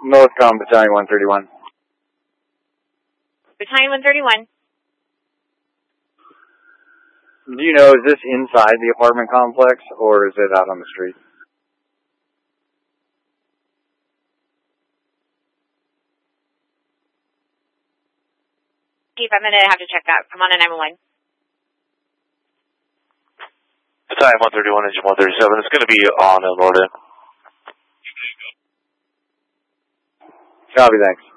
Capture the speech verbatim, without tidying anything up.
Northcom Battalion one thirty-one. Battalion one thirty-one. Do you know, is this inside the apartment complex, or is it out on the street? Keith, I'm going to have to check that. Come on to nine one one. Battalion one thirty-one, engine one thirty-seven. It's going to be on El Norte. Copy, thanks.